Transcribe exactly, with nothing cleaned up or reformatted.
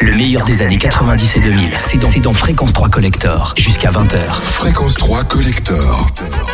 Le meilleur des années quatre-vingt-dix et deux mille, c'est dans, c'est dans Fréquence trois Collector, jusqu'à vingt heures. Fréquence trois Collector.